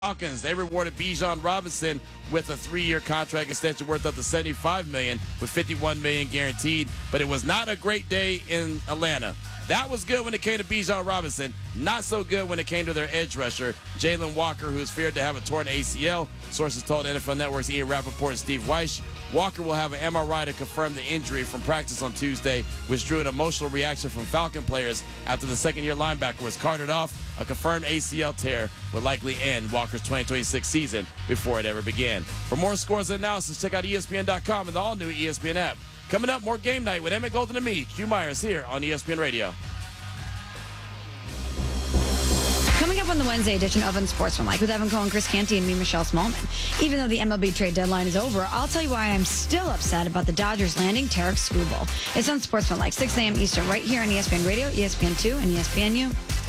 Falcons, they rewarded Bijan Robinson with a 3-year contract extension worth up to $75 million with $51 million guaranteed. But it was not a great day in Atlanta. That was good when it came to Bijan Robinson. Not so good when it came to their edge rusher, Jalen Walker, who is feared to have a torn ACL. Sources told NFL Network's Ian Rappaport and Steve Weish. Walker will have an MRI to confirm the injury from practice on Tuesday, which drew an emotional reaction from Falcon players after the second-year linebacker was carted off. A confirmed ACL tear would likely end Walker's 2026 season before it ever began. For more scores and analysis, check out ESPN.com and the all-new ESPN app. Coming up, more Game Night with Emmett Golden and me, Q Myers, here on ESPN Radio. Coming up on the Wednesday edition of Unsportsmanlike with Evan Cohen, Chris Canty, and me, Michelle Smallman. Even though the MLB trade deadline is over, I'll tell you why I'm still upset about the Dodgers landing Tarek Skubal. It's Unsportsmanlike, 6 a.m. Eastern, right here on ESPN Radio, ESPN2, and ESPNU.